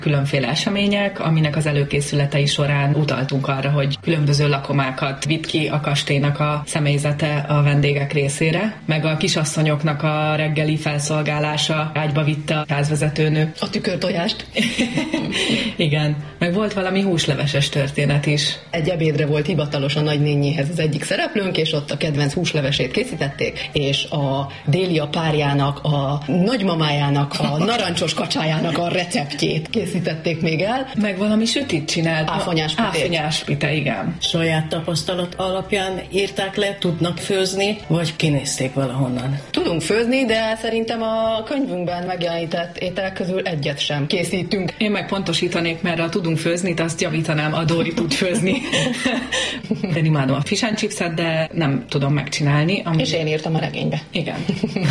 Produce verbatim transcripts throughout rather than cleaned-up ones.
különféle események, aminek az előkészületei során utaltunk arra, hogy különböző lakomákat vitt ki a kastélynak a személyzete a vendégek részére, meg a kisasszonyoknak a reggeli felszolgálása ágyba vitte a házvezetőnő. A tükörtojást. Igen, meg volt valami húsleveses történet is. Egy ebédre volt hivatalos a nagynényéhez az egyik szereplőnk, és ott a kedvenc húslevesét készítették, és a Délia párjának, a nagymamájának, a narancsos kacsájának a receptjét készítették még el. Meg valami sütit csinált. Áfonyás pitét. Áfonyás pite, igen. Saját tapasztalat alapján írták le, tudnak főzni, vagy kinézték valahonnan? Tudunk főzni, de szerintem a könyvünkben megjelenített ételek közül egyet sem készítünk. Én meg pontosítanék, mert ha tudunk főzni, azt javítanám, a Dóri tud főzni. Én imádom a fish and chipset, de nem tudom megcsinálni. Ami... És én írtam a regénybe. Igen.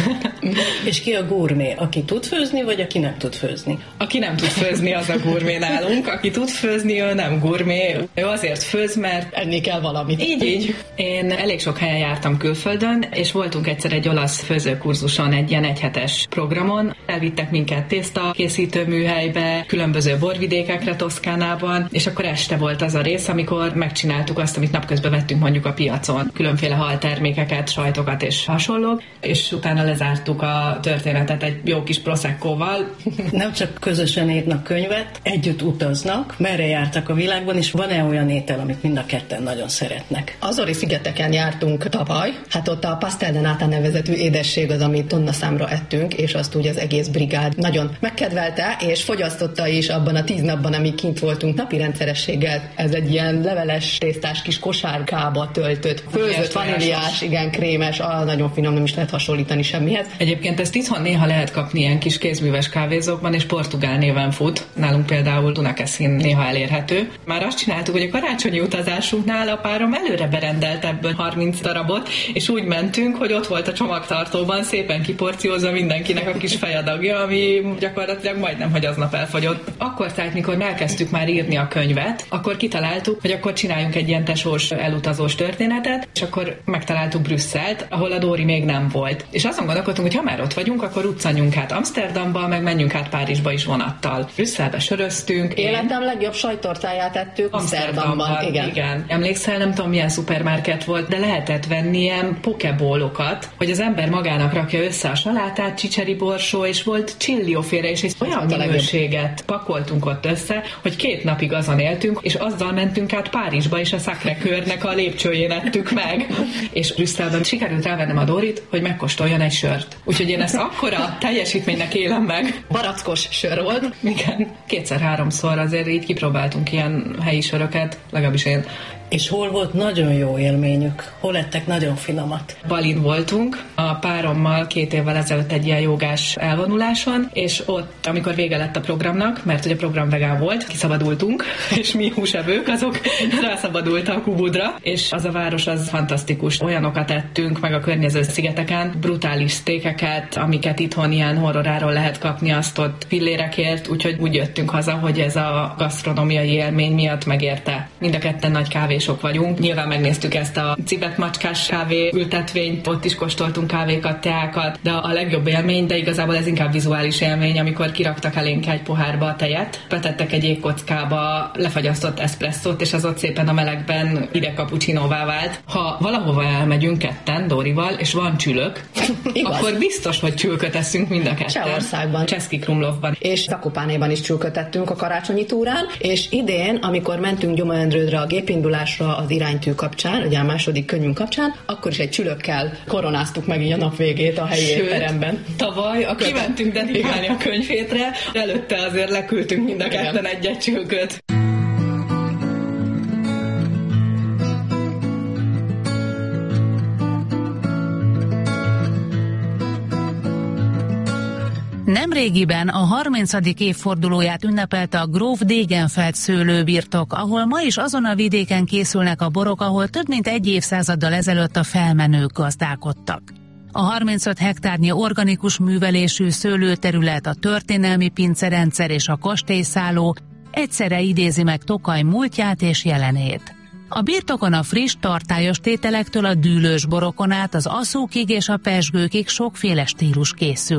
És ki a gurmé? Aki tud főzni, vagy aki nem tud főzni? Aki nem tud főzni, az a gurmé nálunk. Aki tud főzni, ő nem gurmé. Ő azért főz, mert enni kell valamit. Így, így. Én elég sok helyen jártam külföldön, és voltunk egyszer egy olasz főzőkurzuson, egy ilyen egyhetes programon. Elvittek minket tészta készítő műhelybe, különböző borvidékekre Toszkánában, és akkor este volt az a rész, amikor megcsináltuk azt, amit napközben vettünk mondjuk a piacon. Különféle haltermékeket, sajtokat és hasonlók, és utána lezártuk a történetet egy jó kis proseccóval. Nem csak közösen írnak könyvet, együtt utaznak, merre jártak a világban, és van-e olyan étel, amit mind a ketten nagyon szeretnek? Azori-szigeteken jártunk tavaly, hát ott a pastel de nata nevezetű édesség az, amit tonna számra ettünk, és azt úgy az egész brigád nagyon megkedvelte, és fogyasztotta is abban a tíz napban, amíg kint voltunk napi rendszerességgel. Ez egy ilyen leveles, tésztás kis kosárkába töltött, főzött, vaníliás, igen, krémes, ah, nagyon finom, nem is lehet hasonlítani semmihez. Egyébként ezt itthon néha lehet kapni ilyen kis kézműves kávézókban, és portugál néven fut. Nálunk például Dunakeszin néha elérhető. Már azt csináltuk, hogy a karácsonyi utazásunknál a párom előre berendelt ebből harminc darabot, és úgy mentünk, hogy ott volt a csomagtartóban szépen kiporciózva mindenkinek a kis fejadagja, ami gyakorlatilag majdnem, hogy aznap elfogyott. Akkor tehát, mikor elkezdtük már írni a könyvet, akkor kitaláltuk, hogy akkor csináljunk egy ilyen tesós elutazós történetet, és akkor megtaláltuk Brüsszelt, ahol a Dóri még nem volt. És azon gondolkodtunk, hogy ha már ott vagyunk, akkor utcanjunk át Amsterdamba, meg menjünk át Párizsba is vonattal. Brüsszelbe söröztünk. Életem legjobb sajttortáját ettük Amsterdamban. Igen. Igen. Emlékszel, nem tudom milyen szupermarket volt, de lehetett venni ilyen pokebólokat, hogy az ember magának rakja össze a salátát, csicseri borsó, és volt csillióféle, és olyan minőséget pakoltunk ott össze, hogy két napig azon éltünk, és azzal mentünk át Párizsba, és a Sacré-Cœurnek a lépcsőjén ettük meg. És Brüsszelben sikerült elvennem a Dórit, hogy megkóstoljon egy sört. Úgyhogy én ezt akkora teljesítménynek élem meg. Barackos sör volt. Igen. Kétszer-háromszor azért így kipróbáltunk ilyen helyi söröket, legalábbis én. És hol volt nagyon jó élményük? Hol ettek nagyon finomat? Balin voltunk a párommal két évvel ezelőtt egy ilyen jogás elvonuláson, és ott, amikor vége lett a programnak, mert ugye a program vegán volt, kiszabadultunk, és mi húsevők, azok rászabadultak Ubudra, és az a város az fantasztikus. Olyanokat ettünk meg a környező szigeteken, brutális sztékeket, amiket itthon ilyen horroráról lehet kapni, azt ott pillérekért, úgyhogy úgy jöttünk haza, hogy ez a gasztronómiai élmény miatt megérte. Mind a ketten nagy kávé sok vagyunk. Nyilván megnéztük ezt a cibetmacskás kávé ültetvényt, ott is kóstoltunk kávékat, teákat, de a legjobb élmény, de igazából ez inkább vizuális élmény, amikor kiraktak elénk egy pohárba a tejet, betettek egy jégkockába lefagyasztott eszpresszót, és az ott szépen a melegben ide cappuccinóvá vált. Ha valahova elmegyünk ketten, Dórival, és van csülök, akkor biztos, hogy csülköt eszünk mind a ketten. Csehországban. Cseszki Krumlovban. És Zakopánéban is csülkötettünk a karácsonyi túrán, és idén, amikor mentünk Gyomorendrődre a gépindulás az iránytű kapcsán, ugye a második könyvünk kapcsán, akkor is egy csülökkel koronáztuk meg így a nap végét a helyi étteremben. Tavaly a kimentünk dedikálni a könyvhétre, előtte azért leküldtünk mind a ketten egy-egy csülköt. Nemrégiben a harmincadik évfordulóját ünnepelte a Gróf Degenfeld szőlőbirtok, ahol ma is azon a vidéken készülnek a borok, ahol több mint egy évszázaddal ezelőtt a felmenők gazdálkodtak. A harmincöt hektárnyi organikus művelésű szőlőterület, a történelmi pincerendszer és a kastélyszálló egyszerre idézi meg Tokaj múltját és jelenét. A birtokon a friss, tartályos tételektől a dűlős borokon át az aszókig és a pezsgőkig sokféle stílus készül.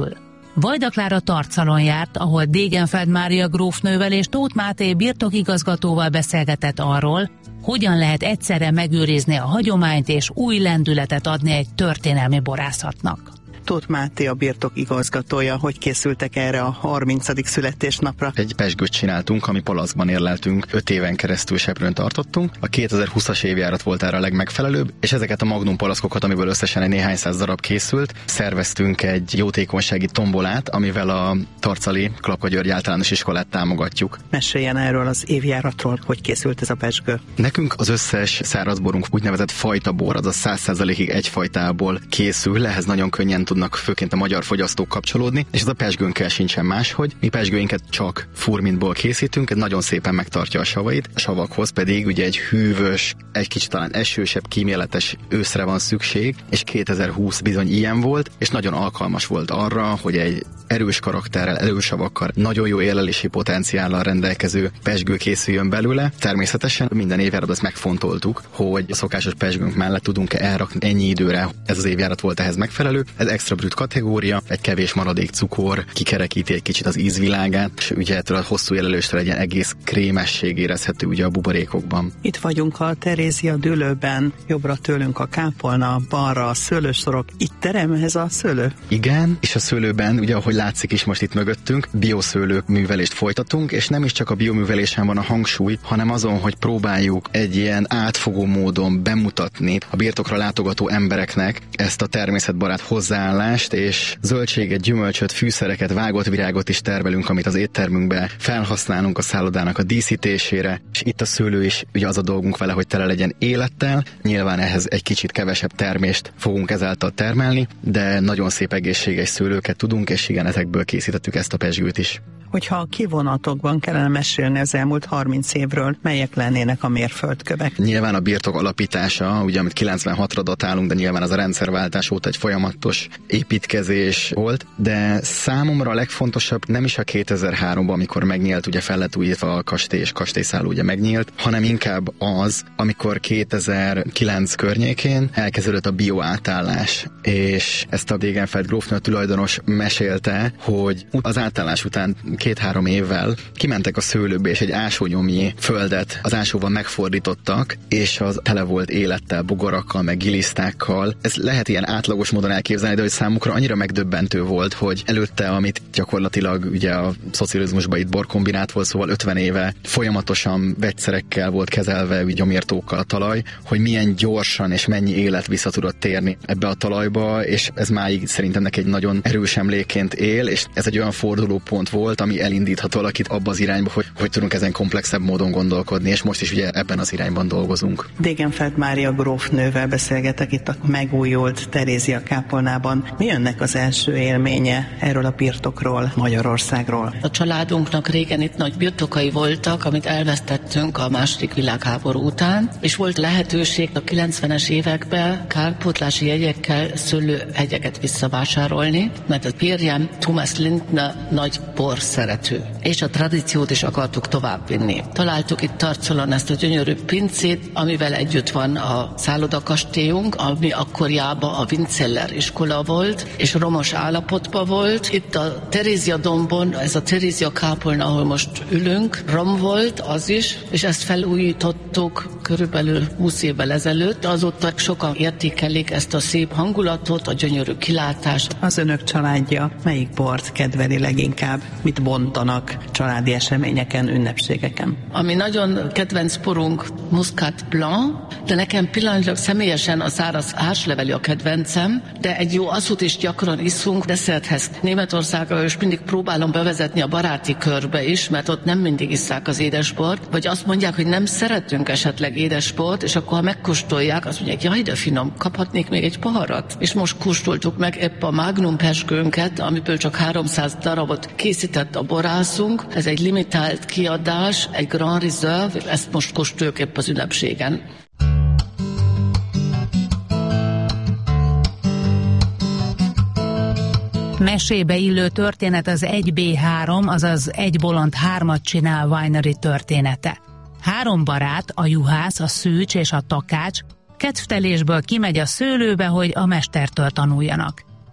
Vajda Klára Tarcalon járt, ahol Degenfeld Mária grófnővel és Tóth Máté birtokigazgatóval beszélgetett arról, hogyan lehet egyszerre megőrizni a hagyományt és új lendületet adni egy történelmi borászatnak. Tóth Máté a birtok igazgatója. Hogy készültek erre a harmincadik születésnapra? Egy pezsgőt csináltunk, ami Palaszban érleltünk, öt éven keresztül Seprőn tartottunk. A kétezer-húszas évjárat volt erre a legmegfelelőbb, és ezeket a magnum palaszkokat, amiből összesen egy néhány száz darab készült, szerveztünk egy jótékonysági tombolát, amivel a tarcali Klapka György általános iskolát támogatjuk. Meséljen erről az évjáratról, hogy készült ez a pezsgő. Nekünk az összes szárazborunk úgynevezett fajtabor, azaz száz százalékig egy fajtából készül, ehhez nagyon könnyen tudnak főként a magyar fogyasztók kapcsolódni, és ez a pezsgőnkkel sincsen máshogy. Mi pezsgőinket csak furmintból készítünk, ez nagyon szépen megtartja a savait, a savakhoz pedig ugye egy hűvös, egy kicsit talán esősebb, kíméletes őszre van szükség, és kétezer-húsz bizony ilyen volt, és nagyon alkalmas volt arra, hogy egy erős karakterrel, erős savakkal, nagyon jó érlelési potenciállal rendelkező pezsgő készüljön belőle. Természetesen minden évjárat azt megfontoltuk, hogy a szokásos pezsgőnk mellett tudunk elrakni ennyi időre. Ez az évjárat volt ehhez megfelelő. Ez extra brüt kategória, egy kevés maradék cukor, kikerekíti egy kicsit az ízvilágát, és ugye ettől a hosszú érlelőstől egy ilyen egész krémesség érezhető ugye a buborékokban. Itt vagyunk a Terézia dűlőben, jobbra tőlünk a kápolna, balra a szőlősorok. Itt terem ez a szőlő? Igen, és a szőlőben, ugye ahogy látszik is most itt mögöttünk, bioszőlők művelést folytatunk, és nem is csak a bioművelésen van a hangsúly, hanem azon, hogy próbáljuk egy ilyen átfogó módon bemutatni a birtokra látogató embereknek ezt a természetbarát hozzáállást, és zöldséget, gyümölcsöt, fűszereket, vágott virágot is termelünk, amit az éttermünkbe felhasználunk a szállodának a díszítésére, és itt a szőlő is, ugye az a dolgunk vele, hogy tele legyen élettel. Nyilván ehhez egy kicsit kevesebb termést fogunk ezáltal termelni, de nagyon szép egészséges szőlőket tudunk, és igen, ezekből készítettük ezt a pezsgőt is. Hogyha a kivonatokban kellene mesélni az elmúlt harminc évről, melyek lennének a mérföldkövek? Nyilván a birtok alapítása, ugye amit kilencvenhatra datálunk, de nyilván az a rendszerváltás óta egy folyamatos építkezés volt, de számomra a legfontosabb nem is a kétezer-háromban, amikor megnyílt, ugye fel lett újítva a kastély, és kastélyszálló ugye megnyílt, hanem inkább az, amikor kétezer-kilenc környékén elkezdődött a bioátállás, és ezt a Degenfeld grófnő tulajdonos mesélte, hogy az átállás után két-három évvel kimentek a szőlőbe, és egy ásónyomnyi földet az ásóval megfordítottak, és az tele volt élettel, bogarakkal, meg gilisztákkal. Ez lehet ilyen átlagos módon elképzelni, de hogy számukra annyira megdöbbentő volt, hogy előtte, amit gyakorlatilag ugye a szocializmusban itt borkombinát volt, szóval ötven éve folyamatosan vegyszerekkel volt kezelve, ugye gyomírtókkal a talaj, hogy milyen gyorsan és mennyi élet vissza tudott térni ebbe a talajba, és ez máig szerintem neki egy nagyon erős emlékként él, és ez egy olyan fordulópont volt, ami elindíthat valakit abba az irányba, hogy hogy tudunk ezen komplexebb módon gondolkodni, és most is ugye ebben az irányban dolgozunk. Degenfeld Mária grófnővel beszélgetek itt a megújult Terézia kápolnában. Mi önnek az első élménye erről a birtokról, Magyarországról? A családunknak régen itt nagy birtokai voltak, amit elvesztettünk a második világháború után, és volt lehetőség a kilencvenes években kárpótlási jegyekkel szőlőhegyeket visszavásárolni, mert a férjem Thomas Lindner nagy bor szerető, és a tradíciót is akartuk továbbvinni. Találtuk itt Tarcolon ezt a gyönyörű pincét, amivel együtt van a szállodakastélyunk, ami akkoriában a Vinceller iskola volt, és romos állapotban volt. Itt a Terézia dombon, ez a Terézia kápolna, ahol most ülünk, rom volt az is, és ezt felújítottuk körülbelül húsz évvel ezelőtt. Azóta sokan értékelik ezt a szép hangulatot, a gyönyörű kilátást. Az önök családja melyik bort kedveli leginkább? Mit bontanak családi eseményeken, ünnepségeken? Ami nagyon kedvenc borunk, Muscat Blanc, de nekem pillanatilag személyesen a száraz hárslevelű a kedvencem, de egy jó asszút is gyakran iszunk desszerthez. Németországra és mindig próbálom bevezetni a baráti körbe is, mert ott nem mindig isszák az édesbort, vagy azt mondják, hogy nem szeretünk esetleg édesbort, és akkor ha megkóstolják, azt mondják, jaj, de finom, kaphatnék még egy poharat. És most kóstoltuk meg épp a Magnum pezsgőnket, amiből csak háromszáz darabot készített a borászunk. Ez egy limitált kiadás, egy Grand Reserve, ezt most kóstoljuk épp az ünnepségen. Mesébe illő történet az egy bé három, azaz egy bolond hármat csinál winery története. Három barát, a juhász, a szűcs és a takács kedvtelésből kimegy a szőlőbe, hogy a mestertől tanuljanak.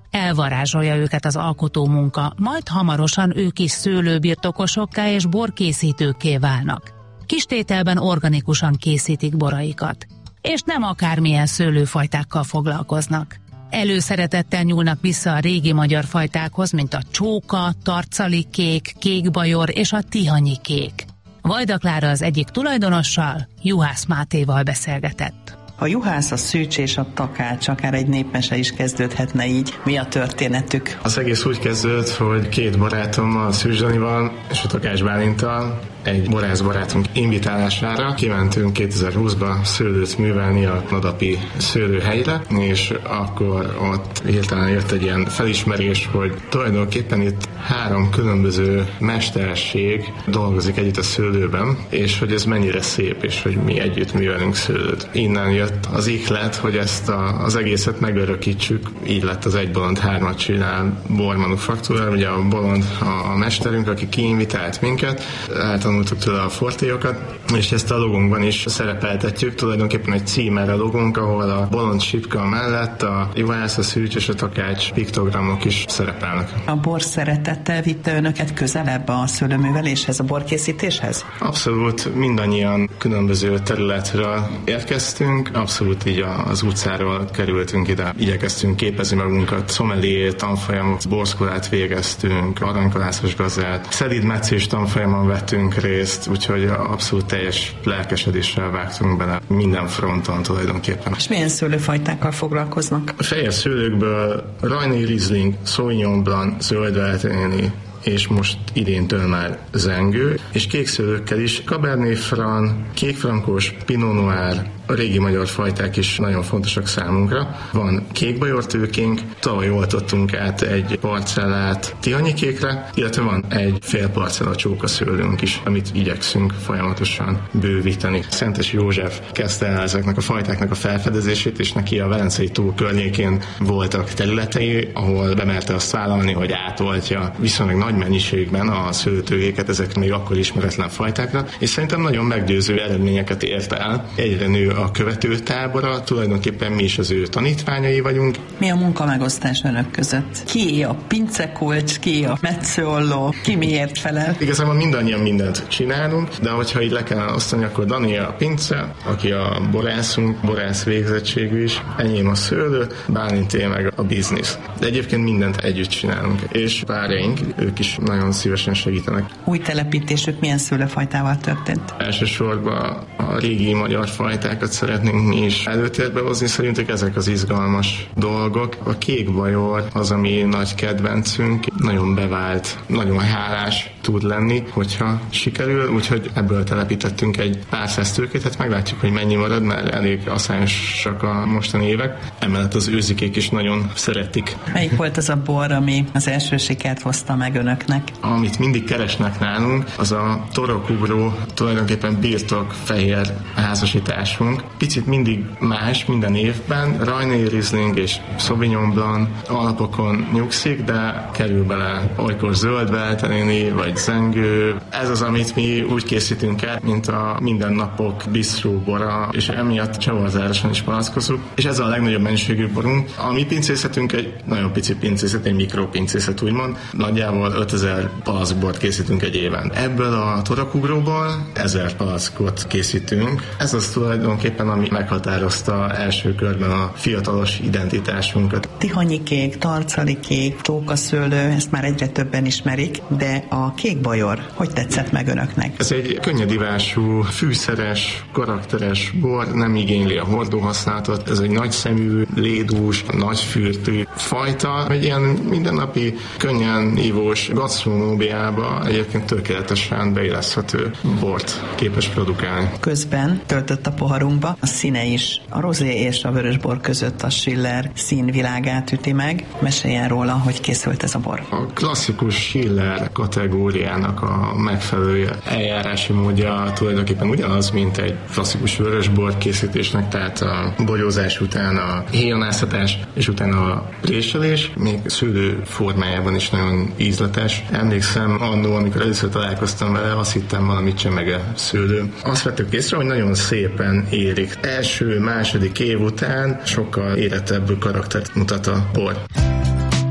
Elvarázsolja őket az alkotó munka, majd hamarosan ők is szőlőbirtokosokká és borkészítőkké válnak. Kistételben organikusan készítik boraikat. És nem akármilyen szőlőfajtákkal foglalkoznak. Előszeretettel nyúlnak vissza a régi magyar fajtákhoz, mint a csóka, tarcali kék, kékbajor és a tihanyi kék. Vajda Klára az egyik tulajdonossal, Juhász Mátéval beszélgetett. A juhász, a szűcs és a takács, akár egy népmese is kezdődhetne így. Mi a történetük? Az egész úgy kezdődött, hogy két barátommal, a Szűcs Danival és a Takács Bálinttal egy borász barátunk invitálására kimentünk kétezer-húszban szőlőt művelni a Nadapi szőlőhelyre, és akkor ott hirtelen jött egy ilyen felismerés, hogy tulajdonképpen itt három különböző mesterség dolgozik együtt a szőlőben, és hogy ez mennyire szép, és hogy mi együtt művelünk szőlőt. Innen jött az ihlet, hogy ezt a, az egészet megörökítsük, így lett az Egy Bolond Hármat csinál bormanufaktúra, ugye a Bolond a mesterünk, aki kiinvitált minket, eltanultuk tőle a fortélyokat, és ezt a logónkban is szerepeltetjük, tulajdonképpen egy címer a logónk, ahol a bolond sipka mellett a juhász, a szűcs és a takács piktogramok is szerepelnek. A bor szeretettel vitte önöket közelebb a szőlőműveléshez, a borkészítéshez? Abszolút, mindannyian különböző területről érkeztünk, abszolút így az utcáról kerültünk ide, igyekeztünk képezni magunkat, szomelié tanfolyamok, borszkolát végeztünk, aranykalászos gazát, szelídmetszés tanfolyamon vettünk részt, úgyhogy abszolút teljes lelkesedéssel vágtunk bele minden fronton tulajdonképpen. És milyen szőlőfajtákkal foglalkoznak? A fehér szőlőkből Rajnai Riesling, Sauvignon Blanc, zöld Veltlényi, és most idéntől már zengő, és kékszőlőkkel is Cabernet Franc, kékfrankos, Pinot Noir, a régi magyar fajták is nagyon fontosak számunkra. Van kékbajor tőkénk, tavaly oltottunk át egy parcellát tihanyi kékre, illetve van egy fél parcella csókaszőlőnk is, amit igyekszünk folyamatosan bővíteni. Szentes József kezdte el ezeknek a fajtáknak a felfedezését, és neki a Velencei tó környékén voltak területei, ahol bemerte azt vállalni, hogy átoltja viszonylag nagy mennyiségben a szőlőtőkéket, ezek még akkor ismeretlen fajtákra, és szerintem nagyon meggyőző eredményeket ért el. Egyre nő a követőtábora, tulajdonképpen mi is az ő tanítványai vagyunk. Mi a munkamegosztás önök között? Ki a pincekulcs, ki a metszőolló, ki miért felel? Igazából mindannyian mindent csinálunk, de hogyha így le kellene osztani, akkor Dani a pince, aki a borászunk, borász végzettségű is, enyém a szőlő, Bálinté meg a biznisz. De egyébként mindent együtt csinálunk, és párjaink, ők is nagyon szívesen segítenek. Új telepítésük milyen szőlőfajtával történt? Elsősorban a régi magyar fajtákat szeretnénk mi is előtérbe hozni, szerintük ezek az izgalmas dolgok. A kékbajor az, ami nagy kedvencünk, nagyon bevált, nagyon hálás tud lenni, hogyha sikerül, úgyhogy ebből telepítettünk egy pár száz tőkét, hát meglátjuk, hogy mennyi marad, mert elég asszányosak a mostani évek. Emellett az őzikék is nagyon szeretik. Melyik volt az a bor, ami az első sikert hozta meg önöknek? Amit mindig keresnek nálunk, az a torokugró, tulajdonképpen birtok fehér házasításunk. Picit mindig más minden évben, Rajnai Riesling és Sauvignon Blanc alapokon nyugszik, de kerül bele olykor zöld Veltlényi, vagy zengő. Ez az, amit mi úgy készítünk el, mint a mindennapok bistró bora, és emiatt csavarzárosan is palackozunk. És ez a legnagyobb mennyiségű borunk. A mi pincészetünk egy nagyon pici pincészet, egy mikropincészet úgymond. Nagyjából ötezer palackbort készítünk egy éven. Ebből a torakugróból ezer palackot készítünk. Ez az tulajdonképpen, ami meghatározta első körben a fiatalos identitásunkat. Tihanyi kék, tarcali kék, csókaszőlő, ezt már egyre többen ismerik, de a kékbajor hogy tetszett meg önöknek? Ez egy könnyedivású, fűszeres, karakteres bor, nem igényli a hordóhasználatot. Ez egy nagy szemű, lédús, nagy fürtű fajta. Egy ilyen mindennapi, könnyen ívós gasztronómiába egyébként tökéletesen beilleszthető bort képes produkálni. Közben töltött a poharunkba a színe is. A rozé és a vörösbor között a Schiller színvilágát üti meg. Meséljen róla, hogy készült ez a bor. A klasszikus Schiller kategóriának a megfelelő eljárási módja tulajdonképpen ugyanaz, mint egy klasszikus vörösbor készítésnek, tehát a bogyózás után a héjonáztatás, és utána a préselés, még szőlő formájában is nagyon ízletes. Emlékszem annól, amikor először találkoztam vele, azt hittem valamit csemege szőlő. Azt vettük észre, hogy nagyon szépen érik. Első, második év után sokkal érettebb karaktert mutat a bor.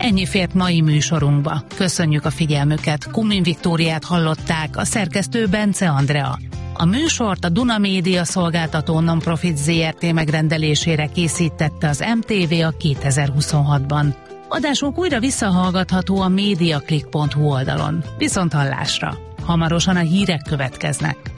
Ennyi fért mai műsorunkba. Köszönjük a figyelmüket. Kumin Viktóriát hallották, a szerkesztő Bence Andrea. A műsort a Duna Média szolgáltató non-profit zé er té megrendelésére készítette az em té vé a kétezer-huszonhatban. Adásunk újra visszahallgatható a mediaclick pont hu oldalon. Viszont hallásra! Hamarosan a hírek következnek.